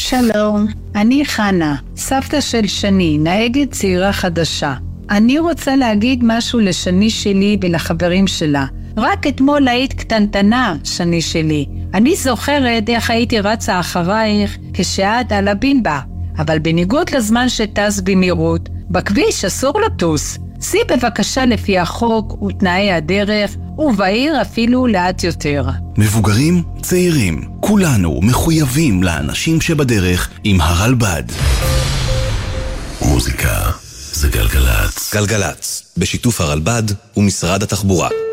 שלום, אני חנה, סבתא של שני, נהגת צעירה חדשה. אני רוצה להגיד משהו לשני שלי ולחברים שלה. רק אתמול היית קטנטנה, שני שלי. אני זוכרת איך הייתי רצה אחרייך כשאת על הבינבה. אבל בניגוד לזמן שטס במהירות, בכביש אסור לטוס. סי בבקשה לפי החוק ותנאי הדרך, ובעיר אפילו לאט יותר. מבוגרים, צעירים, כולנו מחויבים לאנשים שבדרך עם הרלב"ד. מוזיקה זה גלגלץ. גלגלץ, בשיתוף הרלב"ד ומשרד התחבורה.